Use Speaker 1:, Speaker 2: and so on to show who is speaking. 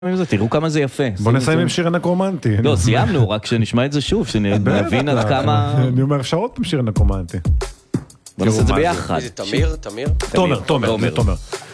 Speaker 1: תראו כמה זה יפה.
Speaker 2: בוא נסיים עם שיר הנקרומנטי.
Speaker 1: לא, סיימנו, רק שנשמע את זה שוב, שנבין עד כמה...
Speaker 2: אני אומר, אפשר עוד פעם שיר הנקרומנטי.
Speaker 1: בוא נעשה את זה ביחד.
Speaker 3: תמיר?
Speaker 2: תומר.